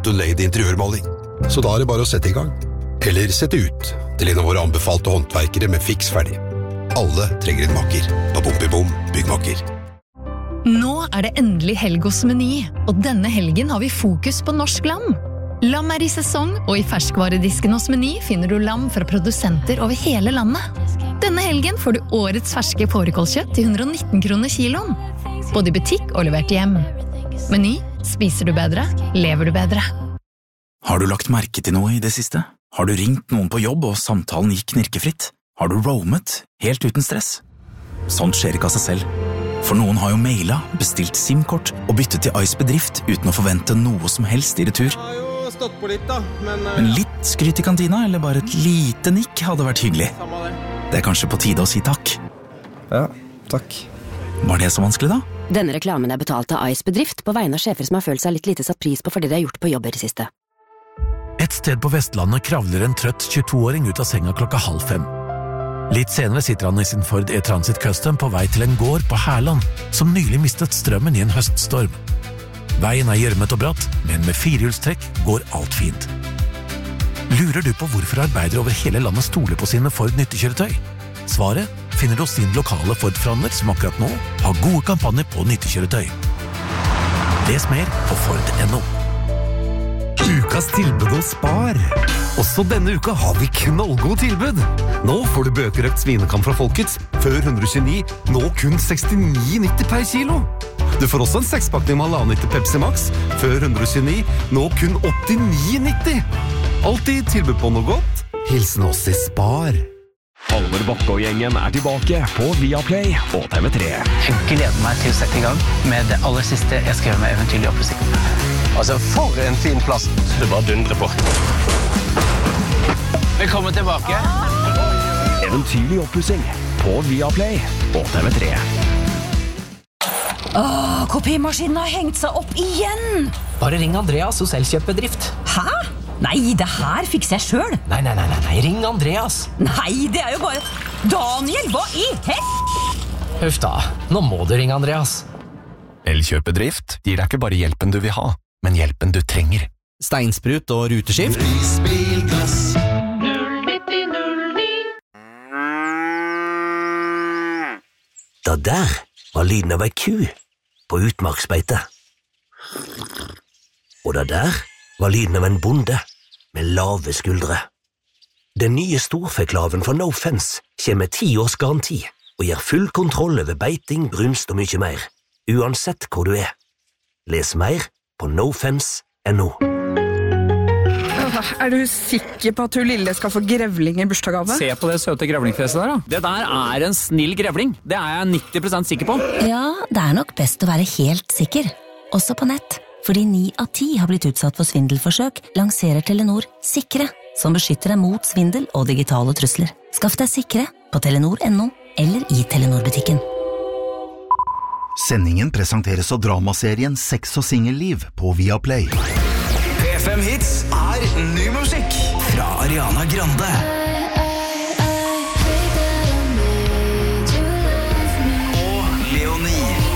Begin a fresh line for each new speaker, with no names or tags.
Mountain Lady interiørmaling. Så da det bare å sette i gang. Eller sette ut til en av våre anbefalte håndverkere med fiks ferdig. Alle trenger en makker på Bompibom Byggmakker.
Nå det endelig helg hos Meny, og denne helgen har vi fokus på norsk lam. Lam i sesong, og i ferskvaredisken hos Meny finner du lam fra produsenter over hele landet. Denne helgen får du årets ferske fårikålkjøtt til 119 kroner kiloen. Både i butikk og levert hjem. Meny, spiser du bedre, lever du bedre.
Har du lagt merke til noe i det siste? Har du ringt noen på jobb og samtalen gikk knirkefritt? Har du roamet helt uten stress? Sånt skjer ikke av seg selv. For noen har jo mailet, bestilt SIM-kort og byttet til Ice Bedrift uten å forvente noe som helst i retur.
Jeg har jo stått på litt da,
Men litt skryt i kantina eller bare et lite nikk hadde vært hyggelig. Det kanskje på tide å si takk.
Ja, takk.
Var det så vanskelig da?
Denne reklamen betalt av Ice Bedrift på vegne av sjefer som har følt seg litt lite satt pris på for det de har gjort på jobber i siste.
Et sted på Vestlandet kravler en trøtt 22-åring ut av senga 4:30. Litt senere sitter han i sin Ford E-Transit Custom på vei til en gård på Herland, som nylig mistet strømmen i en høststorm. Veien gjørmet og bratt, men med firehjulstrekk går alt fint. Lurer du på hvorfor arbeidere over hele landet stoler på sine Ford nyttekjøretøy? Svaret finner du hos din lokale Ford-forhandler som akkurat nå har gode kampanjer på nyttekjøretøy. Les mer på Ford.no.
Ukas tilbud hos Spar. Også denne uka har vi knallgod tilbud. Nå får du bøkerøkt svinekam fra Folkets, før 129, nå kun 69,90 per kilo. Du får også en 6-pakning med 1,5 Pepsi Max, før 129, nå kun 89,90. Alltid tilbud på noe godt. Hilsen oss i Spar.
Halvor Bakke og gjengen tilbake på Viaplay og TV3.
Jeg gleder meg til å sette i gang med det aller siste jeg skrev med Eventyrlig oppussing.
Altså, for en fin plass. Du bare dundrer på.
Velkommen tilbake.
Eventyrlig oppussing på Viaplay og TV3.
Kopimaskinen har hengt seg opp igjen.
Bare ring Andreas hos Elkjøpbedrift.
Hæ? Nei, det her fikser jeg selv.
Nei, ring Andreas.
Nei, det jo bare... Daniel, hva i
Huff da, nå må du ringe Andreas.
Elkjøpbedrift gir deg ikke bare hjelpen du vil ha, men hjelpen du trenger.
Steinsprut og ruteskift.
Prisbilklass.
09009.
Da der var lyden av ei ku på utmarksbeite. Og da der var lyden av en bonde med lave skuldre. Den nye storfeklaven fra No Fence kommer med 10 års garanti og gir full kontroll over beiting, brunst og mye mer, uansett hvor du Les mer på nofence.no.
Du sikker på at hun lille skal få grevling i bursdagsgave?
Se på det søte grevlingfjeset der da. Det der en snill grevling. Det jeg 90% sikker på.
Ja, det nok best å være helt sikker. Også på nett. Fordi 9 av 10 har blitt utsatt for svindelforsøk, lanserer Telenor Sikre, som beskytter deg mot svindel og digitale trusler. Skaff deg Sikre på Telenor.no eller i Telenor-butikken.
Sendingen presenteres av dramaserien Sex og singelliv på Viaplay.
P5 Hits ny musikk fra Ariana Grande.